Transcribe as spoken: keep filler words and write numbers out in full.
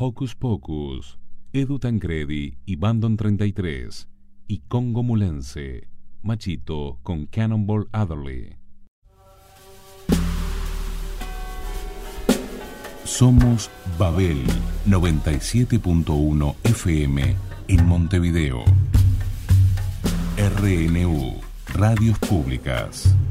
Hocus Pocus, Edu Tancredi y Bandon treinta y tres, y Congo Mulense, Machito con Cannonball Adderley. Somos Babel noventa y siete punto uno F M en Montevideo. R N U, Radios Públicas.